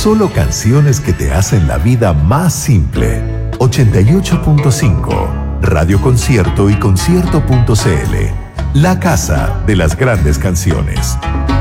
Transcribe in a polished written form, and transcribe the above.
solo canciones que te hacen la vida más simple. 88.5, Radio Concierto y Concierto.cl. La casa de las grandes canciones.